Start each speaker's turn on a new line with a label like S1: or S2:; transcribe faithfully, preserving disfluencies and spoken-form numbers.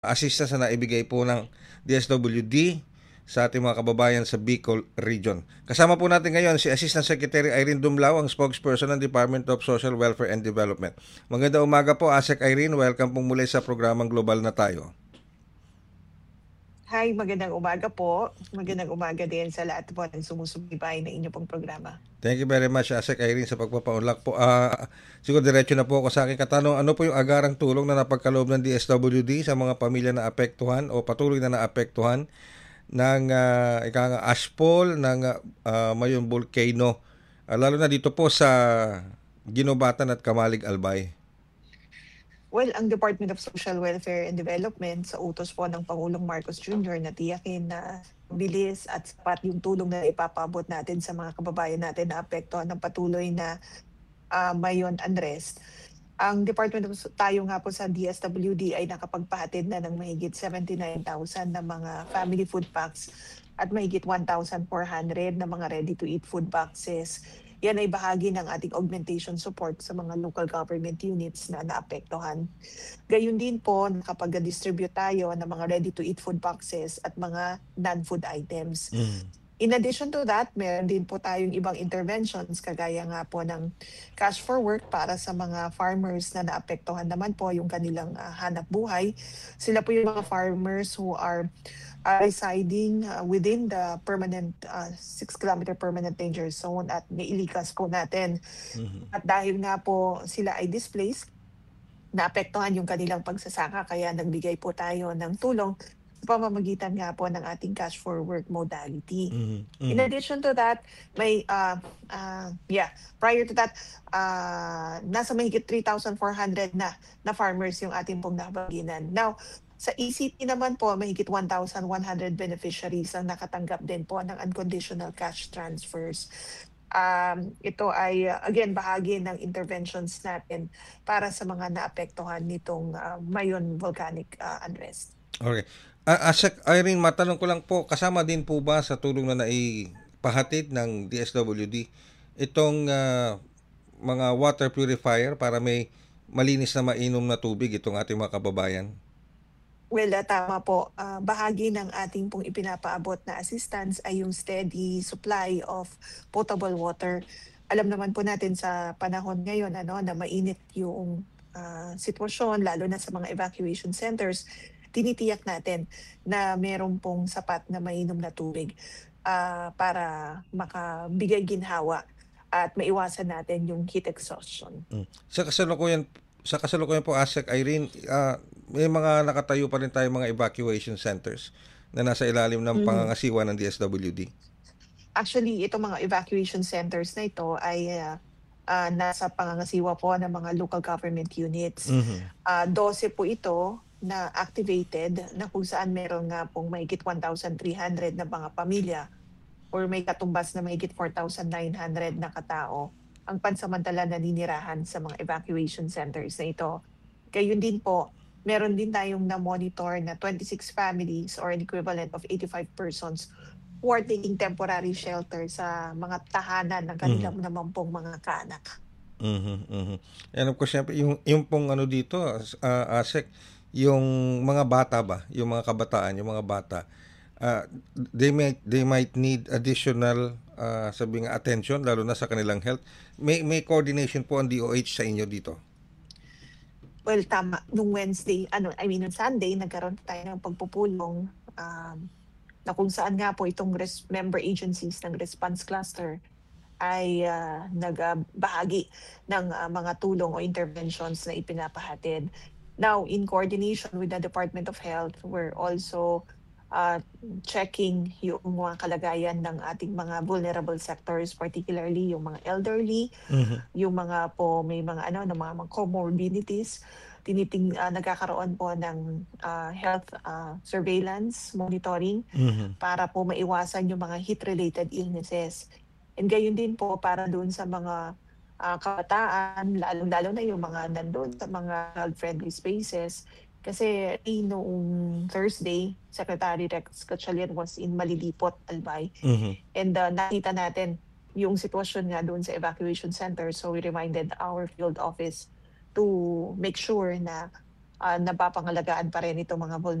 S1: assistance na naibigay po ng D S W D sa ating mga kababayan sa Bicol Region. Kasama po natin ngayon si Assistant Secretary Irene Dumlao, ang spokesperson ng Department of Social Welfare and Development. Magandang umaga po, Asek Irene. Welcome po muli sa programang Global na Tayo.
S2: Hi, magandang umaga po. Magandang umaga din sa lahat po ng sumusubaybay na inyo pong programa.
S1: Thank you very much, Asek Irene, sa pagpapaunlak po. Uh, siguro diretso na po ako sa aking katanong. Ano po yung agarang tulong na napagkaloob ng D S W D sa mga pamilya na apektuhan o patuloy na naapektuhan ng uh, ikang ashfall ng uh, Mayon Volcano, uh, lalo na dito po sa Ginobatan at Kamalig Albay?
S2: Well, ang Department of Social Welfare and Development sa utos po ng Pangulong Marcos Junior na tiyakin na bilis at sapat yung tulong na ipapabot natin sa mga kababayan natin na apektuhan ng patuloy na uh, Mayon unrest. Ang Department of tayo nga po sa D S W D ay nakapagpahatid na ng mahigit seventy-nine thousand na mga family food packs at mahigit one thousand four hundred na mga ready-to-eat food boxes. Yan ay bahagi ng ating augmentation support sa mga local government units na naapektuhan. Gayun din po, nakapag-distribute tayo ng mga ready-to-eat food boxes at mga non-food items. Mm. In addition to that, meron din po tayong ibang interventions kagaya nga po ng cash for work para sa mga farmers na naapektuhan naman po yung kanilang uh, hanap buhay. Sila po yung mga farmers who are uh, residing uh, within the permanent uh, six kilometer permanent danger zone at nailikas po natin. Mm-hmm. At dahil nga po sila ay displaced, naapektuhan yung kanilang pagsasaka kaya nagbigay po tayo ng tulong sa pamamagitan nga po ng ating cash for work modality. Mm-hmm. Mm-hmm. In addition to that, may uh, uh, yeah, prior to that, uh, nasa mahigit three thousand four hundred na na farmers yung ating pong nabaginan. Now, sa E C T naman po, mahigit one thousand one hundred beneficiaries ang nakatanggap din po ng unconditional cash transfers. Um, ito ay, uh, again, bahagi ng interventions natin para sa mga naapektuhan nitong uh, Mayon volcanic uh, unrest.
S1: Okay. Uh, Asek Irene, matanong ko lang po, kasama din po ba sa tulong na naipahatid ng D S W D itong uh, mga water purifier para may malinis na mainom na tubig itong ating mga kababayan?
S2: Well, uh, tama po. Uh, bahagi ng ating pong ipinapaabot na assistance ay yung steady supply of potable water. Alam naman po natin sa panahon ngayon ano, na mainit yung uh, sitwasyon, lalo na sa mga evacuation centers, tinitiyak natin na meron pong sapat na mainom na tubig uh, para makabigay ginhawa at maiwasan natin yung heat exhaustion.
S1: Mm. Sa kasalukuyan sa kasalukuyan po, Asek Irene, uh, may mga nakatayo pa rin tayong mga evacuation centers na nasa ilalim ng mm-hmm. pangangasiwa ng D S W D.
S2: Actually, itong mga evacuation centers na ito ay uh, uh, nasa pangangasiwa po ng mga local government units. Mm-hmm. Uh, twelve po ito na activated na kung saan meron nga pong mahigit one thousand three hundred na mga pamilya or may katumbas na mahigit four thousand nine hundred na katao ang pansamantala naninirahan sa mga evacuation centers na ito. Gayun din po, meron din tayong na-monitor na twenty-six families or an equivalent of eighty-five persons who are taking temporary shelter sa mga tahanan ng kanilang mm-hmm. naman pong mga kaanak.
S1: Mm-hmm, mm-hmm. And of course, syempre, yung, yung pong ano dito, uh, Asek, yung mga bata ba, yung mga kabataan, yung mga bata, uh, they might they might need additional uh, sabing attention lalo na sa kanilang health. May may coordination po ang D O H sa inyo dito.
S2: Well, tama. Nung Wednesday, ano, I mean, nung Sunday, nagkaroon tayo ng pagpupulong um, na kung saan nga po itong res- member agencies ng response cluster ay uh, nagbahagi ng uh, mga tulong o interventions na ipinapahatid. Now, in coordination with the Department of Health, we're also uh, checking yung mga kalagayan ng ating mga vulnerable sectors, particularly yung mga elderly, mm-hmm. yung mga po may mga ano, ng mga, mga comorbidities. Tiniting uh, nagkakaroon po ng uh, health uh, surveillance monitoring mm-hmm. para po maiwasan yung mga heat-related illnesses. And gayon din po para doon sa mga Uh, kabataan, lalo-lalo na yung mga nandun sa mga child-friendly spaces. Kasi eh, noong Thursday, Secretary Rex Gatchalian was in Malilipot, Albay. Mm-hmm. And uh, nakita natin yung sitwasyon nga doon sa evacuation center. So we reminded our field office to make sure na ah, napapangalagaan pa rin itong mga